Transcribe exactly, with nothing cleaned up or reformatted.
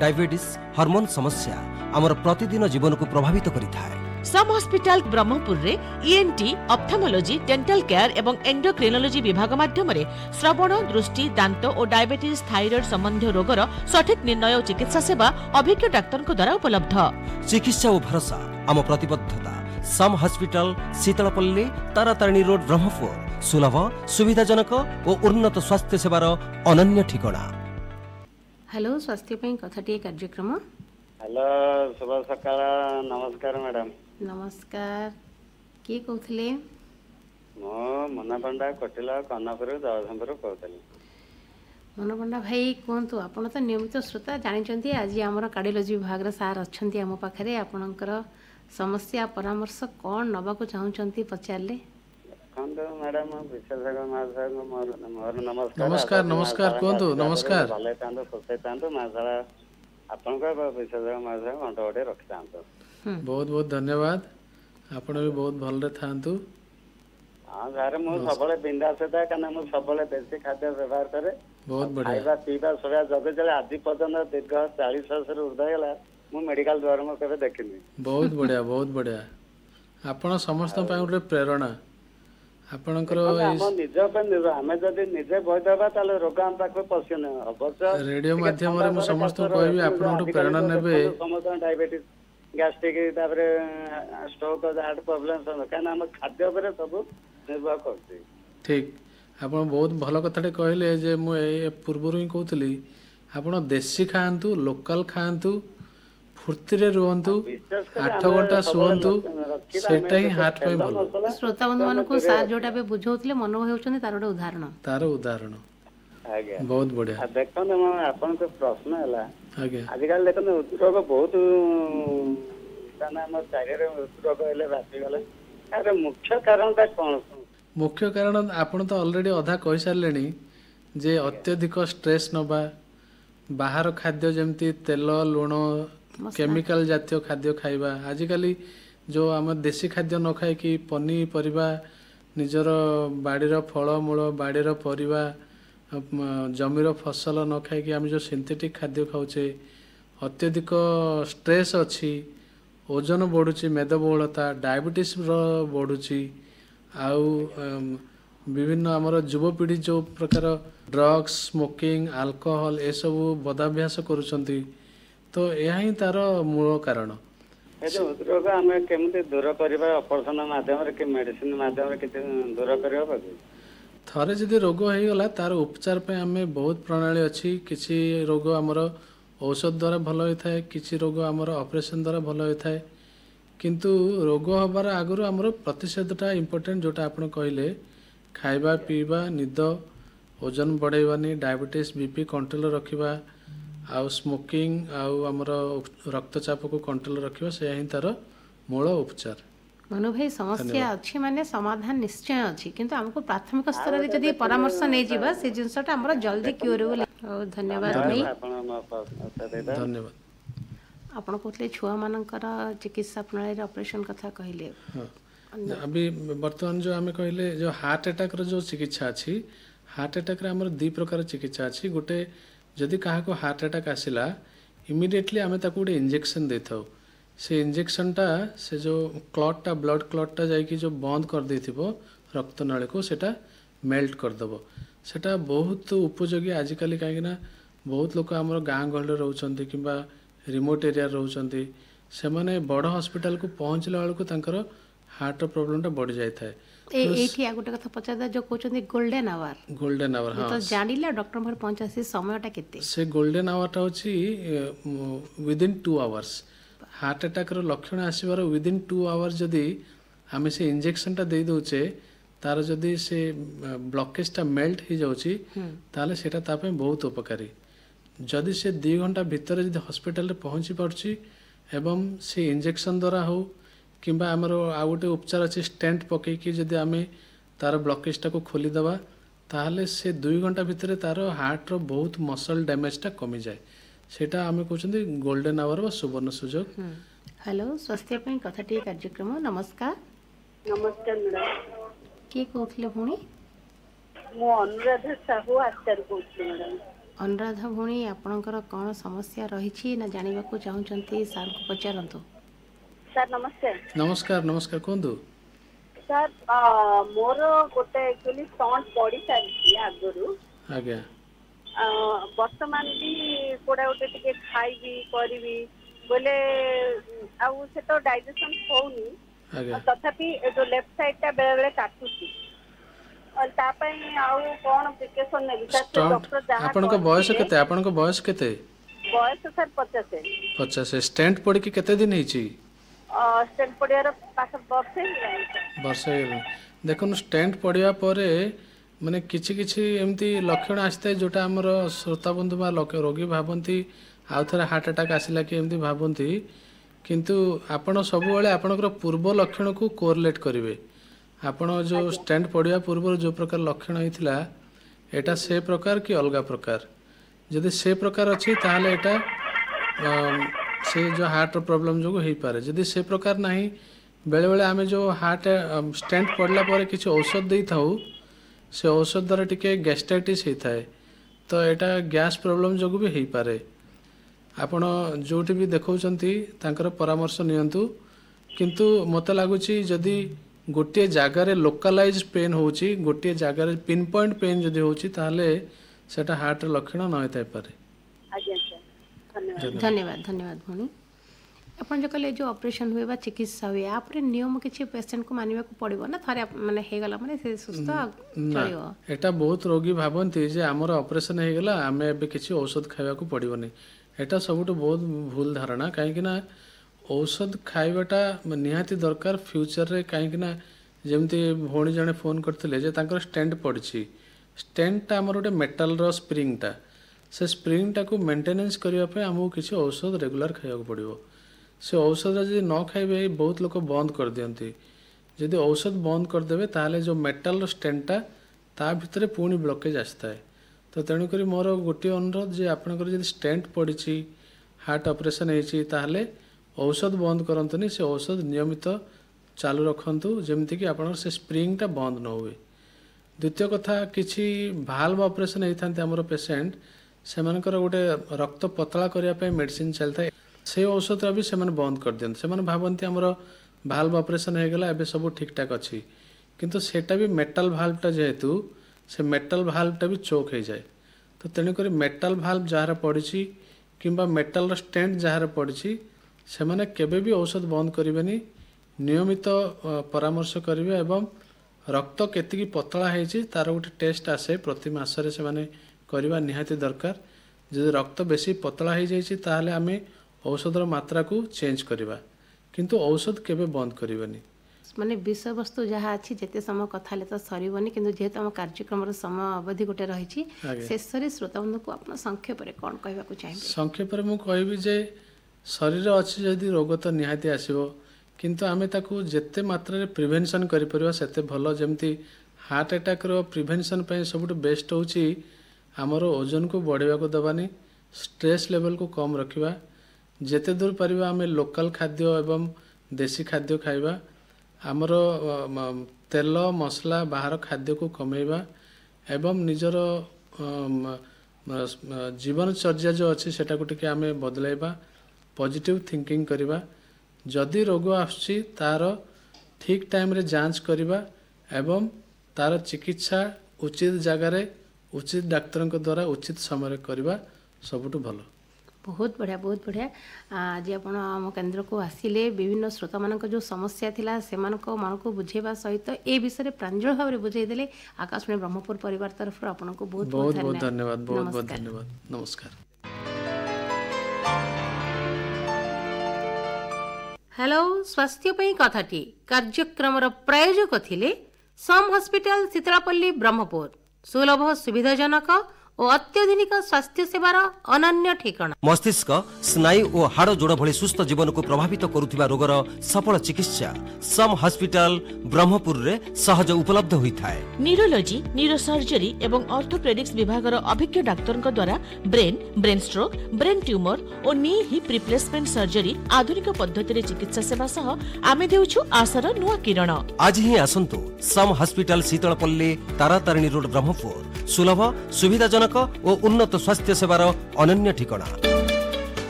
Diabetes hormone समस्या आमर प्रतिदिन जीवन को प्रभावित करिथाय। सम हॉस्पिटल ब्रह्मपुर रे ईएनटी ऑप्थेमोलॉजी डेंटल केयर एवं एंडोक्रिनोलॉजी विभाग माध्यम रे श्रवण दृष्टि दांत और डायबिटीज थायराइड संबंधी रोगर सठिक निर्णय और चिकित्सा सेवा अभिज्ञ डाक्तर द्वारा उपलब्ध। चिकित्सा और भरोसा आम प्रतिबद्धता। सम हॉस्पिटल शीतलपल्ली तारातारिणी रोड ब्रह्मपुर सुलभ सुविधाजनक और उन्नत स्वास्थ्य सेवार अनन्य ठिकाना। हेलो स्वास्थ्य पई कथाटी कार्यक्रम। हेलो शुभ सकाळ नमस्कार मैडम। नमस्कार किए कहते मो मना पंडा कटिला कन्नापुर जगतसिंहपुर कहते। मन पंडा भाई कहतु आपण तो नियमित श्रोता जानते आज आम कार्डियोलोजी विभाग सार अच्छा आम पाखे आपणकर समस्या परामर्श कौन नवा चाहते पचारे। मैडम विशेषज्ञ नमस्कार नमस्कार नमस्कार कहतु नमस्कार भले था सुस्थ था माशाला आपण विशेषज्ञ महाशय घंट गोटे रखी था। बहुत बहुत धन्यवाद आपण भी बहुत भल था। हाँ घर मुझे सब बिंदास था क्या मुझे सब देशी खाद्य व्यवहार करे। बहुत बढ़िया खाଇବା पीवा सोया जगे चले आज पर्यटन दीर्घ चालीस वर्ष ऊर्ध्व है मुझे मेडिकल द्वारा मुझे केवे देखिनी। बहुत बढ़िया बहुत बढ़िया आपण समस्त गोटे प्रेरणा आपणकर निज आम जदि निजे बहीदबा ताले रोग आम पाखे पशुन अवश्य रेडियो माध्यम रे मु समस्त कहबी आपण गोटे प्रेरणा नेबे समस्त डायबिटीज गैस्ट्रिक तापर स्ट्रोक हार्ट प्रॉब्लम सब काना हम खाद्य पर सब निर्भर करछि। ठीक आपण बहुत भल कथाटे कहले जे मु ए पूर्वरु ही कहतली आपण देशी खांतु लोकल खांतु फुर्ती रे रुहंतु आठ घंटा सुहंतु सेटा ही हार्ट पे भल। श्रोता बंधु मान को सार जोटा बे बुझौतले मन होउछन तार गोटे उदाहरण तार उदाहरण आगे बहुत बढ़िया। देखो न आपन को प्रश्न हला आगे आजिकल देखो रोग बहुत ताना हम चारि रे रोग हेले बासी गले अरे मुख्य कारण का कोन। मुख्य कारण आपण तो ऑलरेडी अधा कहि सारलेनी जे अत्यधिक स्ट्रेस नबा बाहर खाद्य जेमती तेल लुण केमिकल जातीय खाद्य खाइबा आजिकली जो आम देशी खाद्य न खाई कि पनीपरिया निजर बाड़ीर फलमूल बाड़ीर परिवा जमीर फसल न खाई कि आम जो सिंथेटिक खाद्य खाऊे अत्यधिक स्ट्रेस अच्छी ओजन बढ़ुची मेदबहुलता डायबिटीज बढ़ुची आउ विभिन्न आमर युवपीढ़ी जो प्रकार ड्रग्स स्मोकिंग अल्कोहल ए सब बदाभ्यास करुछंती तो यह ही तार मूल कारण। रोग आम केमती दूर करबा ऑपरेशन माध्यम रे कि मेडिसिन माध्यम रे किछ दूर करबा कि थरे जदि रोग हो गला तार उपचार पे आमे बहुत प्रणाली अच्छी किसी रोग आमर औषध द्वारा भल होता है किसी रोग आमर ऑपरेशन द्वारा भल होता है किंतु रोग हबार आगु आमर प्रतिषेधटा इम्पोर्टेंट जोटा आपण कहले खाइबा पीवा निद ओजन बढ़ेबानी डायबिटीज बीपी कंट्रोल रखिबा आउ स्मोकिंग आउ आमर रक्तचाप को कंट्रोल रखिबा से ही तार मूल उपचार। मनु भाई समस्या अच्छी माने समाधान निश्चय अच्छी किंतु हमको प्राथमिक स्तर रे जदी परामर्श नै जीवा से जिंसटा हमर जल्दी क्यूर हो। धन्यवाद भाई धन्यवाद। आपण कहले छुआ मानकर चिकित्सा प्रणाली ऑपरेशन कथा कहले अभी वर्तमान जो आम कहले जो हार्ट अटैक रो जो चिकित्सा अच्छी हार्ट अटैक रे हमर दी प्रकार चिकित्सा अच्छी गोटे जदि क्या हार्ट अटैक आसला इमिडिएटली आम गोटे इंजेक्शन दे था से इंजेक्शनटा से जो क्लॉटटा ब्लड क्लॉटटा जाकि जो बंद कर देथिबो रक्त नली को सेटा मेल्ट करदेव सेटा बहुत उपयोगी आजिकल कहीं बहुत लोग आम गाँ गहली रोचंती किंबा रिमोट एरिया रोचंती से माने बड़ हॉस्पिटल को पहुँचला बेलू तांकर हार्ट प्रॉब्लमटा बढ़ी जाए था। एठी आ गोटे कथा पचार जो कहउछन्ती गोल्डन आवर गोल्डन आवर हाँ तो जानिला डॉक्टर भर पहुंचासी समयटा केते से गोल्डन आवरटा होची with in two hours heart attack रो लक्षण आसीबार विद इन टू आवर्स जदी आमे से इंजेक्शनटा दे दोचे तार जदी से ब्लॉकेजटा मेल्ट हो जाउची ताले सेटा तापे बहुत उपकारी जदि से दो घंटा भितर जदी हॉस्पिटल रे पहुंची पड़ची एवं से इंजेक्शन द्वारा हो किंबा आमर आ गोटे उपचार अच्छे स्टेंट पकईकि जदि आम तार ब्लॉकेजटा को खोलीदेवा ताहले से दुई घंटा भितर तार हार्ट रो बहुत मसल डैमेजटा कमी जाए सेटा आम कहते गोल्डन आवर व सुवर्ण सुजोग। हेलो स्वास्थ्य पे कथाटी कार्यक्रम नमस्कार नमस्कार मैडम किए कहते पुणी मु अनुराधा साहू आचार कहूँ मैडम ଅନୁରାଧା ଭଉଣୀ ଆପଣଙ୍କର କ'ଣ ସମସ୍ୟା ରହିଛି ନା ଜାଣିବାକୁ ଚାହୁଁଛନ୍ତି ସାର୍ଙ୍କୁ ପଚାରନ୍ତୁ। ସାର୍ ନମସ୍କାର। ନମସ୍କାର ନମସ୍କାର କୁହନ୍ତୁ। ସାର୍ ମୋର ଗୋଟେ ଆକ୍ଚୁଆଲି ଷ୍ଟଣ୍ଟ ପଡ଼ି ସାରିଛି ଆଗରୁ। ଆଜ୍ଞା। ବର୍ତ୍ତମାନ ବି କୋଉଟା ଗୋଟେ ଟିକେ ଖାଇବି କରିବି ବୋଲେ ଆଉ ସେ ତ ଡାଇଜେସନ ହଉନି, ତଥାପି ଯୋଉ ଲେଫ୍ଟ ସାଇଡ ଟା ବେଳେ ବେଳେ କାଟୁଛି। ତା ପାଇଁ ଆଉ କ'ଣ ପ୍ରିକସନ ନେବି ସାର୍? ଡକ୍ଟର ଯାହା ଆପଣଙ୍କ ବୟସ କେତେ? ଆପଣଙ୍କ ବୟସ କେତେ? ବୟସ ସାର୍ ପଚାଶ। ପଚାଶ। ଷ୍ଟେଣ୍ଟ ପଡ଼ିକି କେତେ ଦିନ ହେଇଛି? ଷ୍ଟେଣ୍ଟ ପଡ଼ିବାର ପାଖ ବର୍ଷେ ହେଇଗଲାଣି। ବର୍ଷେ ହେଇଗଲାଣି। ଦେଖନ୍ତୁ ଷ୍ଟେଣ୍ଟ ପଡ଼ିବା ପରେ ମାନେ କିଛି କିଛି ଏମିତି ଲକ୍ଷଣ ଆସିଥାଏ ଯେଉଁଟା ଆମର ଶ୍ରୋତାବନ୍ଧୁ ବା ରୋଗୀ ଭାବନ୍ତି ଆଉ ଥରେ ହାର୍ଟ ଆଟାକ୍ ଆସିଲା କି ଏମିତି ଭାବନ୍ତି, କିନ୍ତୁ ଆପଣ ସବୁବେଳେ ଆପଣଙ୍କର ପୂର୍ବ ଲକ୍ଷଣକୁ କୋରିଲେଟ୍ କରିବେ। ଆପଣ ଯେଉଁ ଷ୍ଟେଣ୍ଟ ପଡ଼ିବା ପୂର୍ବରୁ ଯେଉଁ ପ୍ରକାର ଲକ୍ଷଣ ହେଇଥିଲା ଏଇଟା ସେ ପ୍ରକାର କି ଅଲଗା ପ୍ରକାର। ଯଦି ସେ ପ୍ରକାର ଅଛି ତାହେଲେ ଏଇଟା ସେ ଯେଉଁ ହାର୍ଟର ପ୍ରୋବ୍ଲେମ୍ ଯୋଗୁଁ ହେଇପାରେ। ଯଦି ସେ ପ୍ରକାର ନାହିଁ, ବେଳେବେଳେ ଆମେ ଯେଉଁ ହାର୍ଟ ଷ୍ଟେଣ୍ଟ ପଡ଼ିଲା ପରେ କିଛି ଔଷଧ ଦେଇଥାଉ, ସେ ଔଷଧ ଦ୍ୱାରା ଟିକେ ଗ୍ୟାଷ୍ଟ୍ରାଇଟିସ୍ ହେଇଥାଏ, ତ ଏଇଟା ଗ୍ୟାସ୍ ପ୍ରୋବ୍ଲେମ୍ ଯୋଗୁଁ ବି ହେଇପାରେ। ଆପଣ ଯେଉଁଠି ବି ଦେଖାଉଛନ୍ତି ତାଙ୍କର ପରାମର୍ଶ ନିଅନ୍ତୁ। କିନ୍ତୁ ମୋତେ ଲାଗୁଛି ଯଦି ଗୋଟିଏ ଜାଗାରେ ଲୋକାଲାଇଜ୍ ପେନ୍ ହେଉଛି, ଗୋଟିଏ ଜାଗାରେ ପିନ୍ ପଏଣ୍ଟ ପେନ୍ ଯଦି ହେଉଛି, ତାହେଲେ ସେଇଟା ହାର୍ଟର ଲକ୍ଷଣ ନ ହେଇଥାଇପାରେ। ଧନ୍ୟବାଦ ଧନ୍ୟବାଦ ଭଉଣୀ। ଆପଣ ଯେଉଁ କହିଲେ ଯେଉଁ ଅପରେସନ୍ ହୁଏ ବା ଚିକିତ୍ସା ହୁଏ, ଆପରେ ନିୟମ କିଛି ପେସେଣ୍ଟକୁ ମାନିବାକୁ ପଡ଼ିବ ନା ଥରେ ମାନେ ହେଇଗଲା ମାନେ ସେ ସୁସ୍ଥ ଚଳିବ? ଏଇଟା ବହୁତ ରୋଗୀ ଭାବନ୍ତି ଯେ ଆମର ଅପରେସନ୍ ହେଇଗଲା ଆମେ ଏବେ କିଛି ଔଷଧ ଖାଇବାକୁ ପଡ଼ିବନି। ଏଇଟା ସବୁଠୁ ବହୁତ ଭୁଲ ଧାରଣା। କାହିଁକିନା ଔଷଧ ଖାଇବାଟା ନିହାତି ଦରକାର ଫ୍ୟୁଚରରେ। କାହିଁକିନା ଯେମିତି ଭଉଣୀ ଜଣେ ଫୋନ୍ କରିଥିଲେ ଯେ ତାଙ୍କର ଷ୍ଟେଣ୍ଟ ପଡ଼ିଛି। ଷ୍ଟେଣ୍ଟଟା ଆମର ଗୋଟେ ମେଟାଲର ସ୍ପ୍ରିଙ୍ଗଟା, ସେ ସ୍ପ୍ରିଙ୍ଗଟାକୁ ମେଣ୍ଟେନାନ୍ସ କରିବା ପାଇଁ ଆମକୁ କିଛି ଔଷଧ ରେଗୁଲାର ଖାଇବାକୁ ପଡ଼ିବ। ସେ ଔଷଧ ଯଦି ନ ଖାଇବେ ବହୁତ ଲୋକ ବନ୍ଦ କରିଦିଅନ୍ତି। ଯଦି ଔଷଧ ବନ୍ଦ କରିଦେବେ ତାହେଲେ ଯେଉଁ ମେଟାଲର ଷ୍ଟେଣ୍ଟଟା ତା ଭିତରେ ପୁଣି ବ୍ଲକେଜ୍ ଆସିଥାଏ। ତ ତେଣୁକରି ମୋର ଗୋଟିଏ ଅନୁରୋଧ ଯେ ଆପଣଙ୍କର ଯଦି ଷ୍ଟେଣ୍ଟ ପଡ଼ିଛି, ହାର୍ଟ ଅପରେସନ୍ ହେଇଛି, ତାହେଲେ ଔଷଧ ବନ୍ଦ କରନ୍ତୁନି, ସେ ଔଷଧ ନିୟମିତ ଚାଲୁ ରଖନ୍ତୁ ଯେମିତିକି ଆପଣଙ୍କର ସେ ସ୍ପ୍ରିଙ୍ଗଟା ବନ୍ଦ ନ ହୁଏ। ଦ୍ୱିତୀୟ କଥା, କିଛି ଭାଲ୍ଭ ଅପରେସନ୍ ହେଇଥାନ୍ତି ଆମର ପେସେଣ୍ଟ, ସେମାନଙ୍କର ଗୋଟେ ରକ୍ତ ପତଳା କରିବା ପାଇଁ ମେଡ଼ିସିନ୍ ଚାଲିଥାଏ, ସେ ଔଷଧଟା ବି ସେମାନେ ବନ୍ଦ କରିଦିଅନ୍ତି। ସେମାନେ ଭାବନ୍ତି ଆମର ଭାଲ୍ଭ ଅପରେସନ୍ ହେଇଗଲା ଏବେ ସବୁ ଠିକ୍ଠାକ୍ ଅଛି, କିନ୍ତୁ ସେଇଟା ବି ମେଟାଲ ଭାଲ୍ଭଟା ଯେହେତୁ ସେ ମେଟାଲ ଭାଲ୍ଭଟା ବି ଚୋକ୍ ହେଇଯାଏ। ତ ତେଣୁକରି ମେଟାଲ ଭାଲ୍ଭ ଯାହାର ପଡ଼ିଛି କିମ୍ବା ମେଟାଲର ଷ୍ଟେଣ୍ଟ ଯାହାର ପଡ଼ିଛି, ସେମାନେ କେବେ ବି ଔଷଧ ବନ୍ଦ କରିବେନି, ନିୟମିତ ପରାମର୍ଶ କରିବେ ଏବଂ ରକ୍ତ କେତିକି ପତଳା ହେଇଛି ତାର ଗୋଟେ ଟେଷ୍ଟ ଆସେ ପ୍ରତି ମାସରେ ସେମାନେ କରିବା ନିହାତି ଦରକାର। ଯଦି ରକ୍ତ ବେଶୀ ପତଳା ହେଇଯାଇଛି ତାହେଲେ ଆମେ ଔଷଧର ମାତ୍ରାକୁ ଚେଞ୍ଜ କରିବା, କିନ୍ତୁ ଔଷଧ କେବେ ବନ୍ଦ କରିବେନି। ମାନେ ବିଷୟବସ୍ତୁ ଯାହା ଅଛି ଯେତେ ସମୟ କଥା ହେଲେ ତ ସରିବନି, କିନ୍ତୁ ଯେହେତୁ ଆମ କାର୍ଯ୍ୟକ୍ରମର ସମୟ ଅବଧି ଗୋଟେ ରହିଛି, ଶେଷରେ ଶ୍ରୋତାବନ୍ଧୁକୁ ଆପଣ ସଂକ୍ଷେପରେ କ'ଣ କହିବାକୁ ଚାହିଁବେ? ସଂକ୍ଷେପରେ ମୁଁ କହିବି ଯେ ଶରୀର ଅଛି ଯଦି ରୋଗ ତ ନିହାତି ଆସିବ, କିନ୍ତୁ ଆମେ ତାକୁ ଯେତେ ମାତ୍ରାରେ ପ୍ରିଭେନ୍ସନ୍ କରିପାରିବା ସେତେ ଭଲ। ଯେମିତି ହାର୍ଟ ଆଟାକ୍ର ପ୍ରିଭେନ୍ସନ୍ ପାଇଁ ସବୁଠୁ ବେଷ୍ଟ ହେଉଛି ଆମର ଓଜନକୁ ବଢ଼ିବାକୁ ଦେବାନି, ଷ୍ଟ୍ରେସ୍ ଲେଭେଲକୁ କମ୍ ରଖିବା, ଯେତେ ଦୂର ପାରିବା ଆମେ ଲୋକାଲ ଖାଦ୍ୟ ଏବଂ ଦେଶୀ ଖାଦ୍ୟ ଖାଇବା, ଆମର ତେଲ ମସଲା ବାହାର ଖାଦ୍ୟକୁ କମେଇବା ଏବଂ ନିଜର ଜୀବନଚର୍ଯ୍ୟା ଯେଉଁ ଅଛି ସେଟାକୁ ଟିକେ ଆମେ ବଦଳାଇବା, ପଜିଟିଭ୍ ଥିଙ୍କିଂ କରିବା। ଯଦି ରୋଗ ଆସୁଛି ତାର ଠିକ୍ ଟାଇମ୍ରେ ଯାଞ୍ଚ କରିବା ଏବଂ ତାର ଚିକିତ୍ସା ଉଚିତ ଜାଗାରେ ଉଚିତ ଡାକ୍ତରଙ୍କ ଦ୍ୱାରା ଉଚିତ ସମୟରେ କରିବା ସବୁଠୁ ଭଲ। ବହୁତ ବଢ଼ିଆ ବହୁତ ବଢ଼ିଆ। ଆଜି ଆପଣ ଆମ କେନ୍ଦ୍ରକୁ ଆସିଲେ, ବିଭିନ୍ନ ଶ୍ରୋତାମାନଙ୍କ ଯେଉଁ ସମସ୍ୟା ଥିଲା ସେମାନଙ୍କ ମନକୁ ବୁଝେଇବା ସହିତ ଏ ବିଷୟରେ ପ୍ରାଞ୍ଜଳ ଭାବରେ ବୁଝେଇ ଦେଲେ। ଆକାଶବାଣୀ ବ୍ରହ୍ମପୁର ପରିବାର ତରଫରୁ ଆପଣଙ୍କୁ ବହୁତ ବହୁତ ବହୁତ ଧନ୍ୟବାଦ। ବହୁତ ବହୁତ ଧନ୍ୟବାଦ। ନମସ୍କାର। ହ୍ୟାଲୋ, ସ୍ୱାସ୍ଥ୍ୟ ପାଇଁ କଥାଟି କାର୍ଯ୍ୟକ୍ରମର ପ୍ରାୟୋଜକ ଥିଲେ ସମ୍ ହସ୍ପିଟାଲ ଶୀତଳାପଲ୍ଲୀ ବ୍ରହ୍ମପୁର। ସୁଲଭ ସୁବିଧାଜନକ ଓ ଅତ୍ୟାଧୁନିକ ସ୍ୱାସ୍ଥ୍ୟ ସେବାର ଅନନ୍ୟ ଠିକଣା। ମସ୍ତିଷ୍କ ସ୍ନାୟୁ ଓ ହାଡ଼ ଯୋଡ଼ ଭଳି ସୁସ୍ଥ ଜୀବନକୁ ପ୍ରଭାବିତ କରୁଥିବା ରୋଗର ସଫଳ ଚିକିତ୍ସା ସମ୍ ହସ୍ପିଟାଲ ବ୍ରହ୍ମପୁରରେ ସହଜ ଉପଲବ୍ଧ ହୋଇଥାଏ। ନ୍ୟୁରୋଲୋଜି, ନ୍ୟୁରୋ ସର୍ଜରୀ ଏବଂ ଅର୍ଥୋପେଡିକ୍ସ ବିଭାଗର ଅଭିଜ୍ଞ ଡାକ୍ତରଙ୍କ ଦ୍ୱାରା brain, brain stroke, brain tumour ଓ ନି ହିପ୍ ରିପ୍ଲେସମେଣ୍ଟ ସର୍ଜରୀ ଆଧୁନିକ ପଦ୍ଧତିରେ ଚିକିତ୍ସା ସେବା ସହ ଆମେ ଦେଉଛୁ ଆଶାର ନୂଆ କିରଣ। ଆଜି ହିଁ ଆସନ୍ତୁ ସମ୍ ହସ୍ପିଟାଲ ଶୀତଳପଲ୍ଲୀ ତାରାତାରିଣୀ ରୋଡ ବ୍ରହ୍ମପୁର। सुलभ सुविधाजनक और उन्नत स्वास्थ्य सेवार अनन्य ठिकाना।